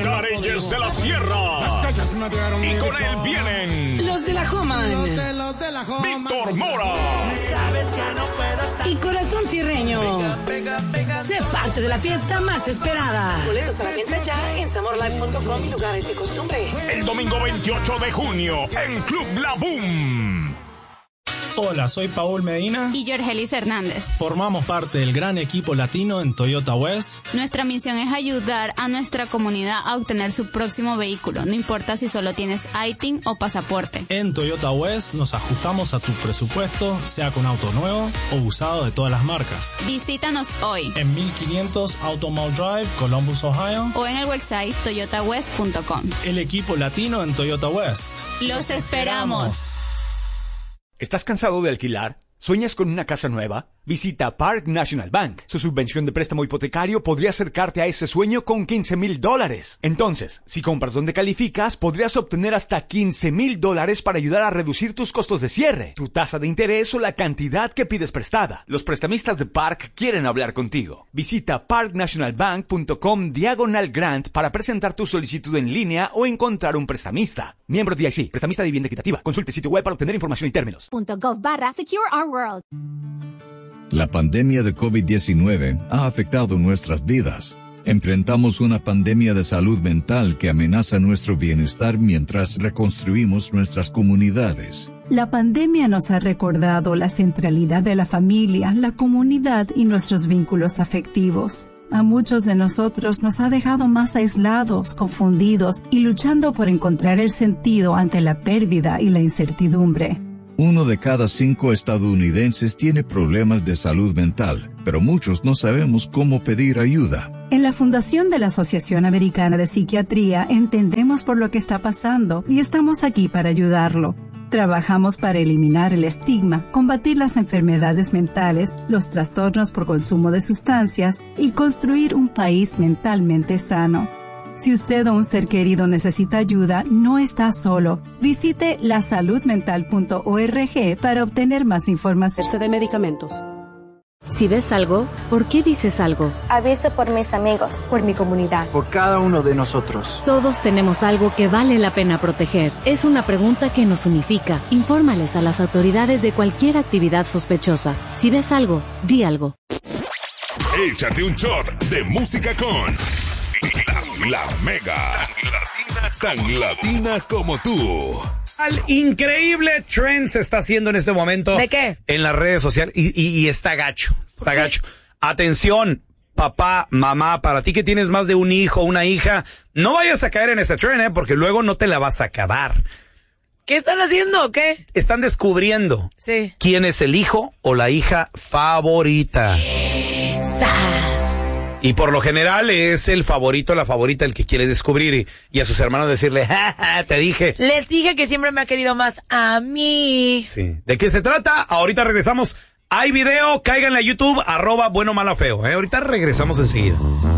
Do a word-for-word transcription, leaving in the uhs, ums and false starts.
Edgar Reyes de la Sierra. Y con él vienen los de la Joman, Víctor Mora y Corazón Cierreño. Sé parte de la fiesta más esperada. Boletos a la venta ya en samor live punto com y lugares de costumbre. El domingo veintiocho de junio en Club La Boom. Hola, soy Paul Medina y Jorgelis Hernández. Formamos parte del gran equipo latino en Toyota West. Nuestra misión es ayudar a nuestra comunidad a obtener su próximo vehículo, no importa si solo tienes I T I N o pasaporte. En Toyota West nos ajustamos a tu presupuesto, sea con auto nuevo o usado de todas las marcas. Visítanos hoy en mil quinientos Automall Drive, Columbus, Ohio, o en el website toyota west punto com. El equipo latino en Toyota West. Los esperamos. ¿Estás cansado de alquilar? ¿Sueñas con una casa nueva? Visita Park National Bank. Su subvención de préstamo hipotecario podría acercarte a ese sueño con quince mil dólares. Entonces, si compras donde calificas, podrías obtener hasta quince mil dólares para ayudar a reducir tus costos de cierre, tu tasa de interés o la cantidad que pides prestada. Los prestamistas de Park quieren hablar contigo. Visita park national bank punto com diagonal grant para presentar tu solicitud en línea o encontrar un prestamista. Miembro D I C, prestamista de vivienda equitativa. Consulte sitio web para obtener información y términos. .gov barra Secure Our World. La pandemia de COVID diecinueve ha afectado nuestras vidas. Enfrentamos una pandemia de salud mental que amenaza nuestro bienestar mientras reconstruimos nuestras comunidades. La pandemia nos ha recordado la centralidad de la familia, la comunidad y nuestros vínculos afectivos. A muchos de nosotros nos ha dejado más aislados, confundidos y luchando por encontrar el sentido ante la pérdida y la incertidumbre. Uno de cada cinco estadounidenses tiene problemas de salud mental, pero muchos no sabemos cómo pedir ayuda. En la Fundación de la Asociación Americana de Psiquiatría entendemos por lo que está pasando y estamos aquí para ayudarlo. Trabajamos para eliminar el estigma, combatir las enfermedades mentales, los trastornos por consumo de sustancias y construir un país mentalmente sano. Si usted o un ser querido necesita ayuda, no está solo. Visite la salud mental punto org para obtener más información. de medicamentos. Si ves algo, ¿por qué dices algo? Aviso por mis amigos, por mi comunidad, por cada uno de nosotros. Todos tenemos algo que vale la pena proteger. Es una pregunta que nos unifica. Infórmales a las autoridades de cualquier actividad sospechosa. Si ves algo, di algo. Échate un shot de música con La, la Mega. Tan latina, tan latina como tú. Al increíble trend se está haciendo en este momento. ¿De qué? En las redes sociales y, y, y está gacho, está gacho. Atención, papá, mamá, para ti que tienes más de un hijo, una hija, no vayas a caer en ese trend, ¿eh? Porque luego no te la vas a acabar. ¿Qué están haciendo o qué? Están descubriendo sí. quién es el hijo o la hija favorita. ¡Sas! Y por lo general es el favorito, la favorita, el que quiere descubrir y, y a sus hermanos decirle, ja, ja, te dije. Les dije que siempre me ha querido más a mí. Sí. ¿De qué se trata? Ahorita regresamos. Hay video, cáiganle a YouTube, arroba bueno mala feo. ¿eh? Ahorita regresamos enseguida.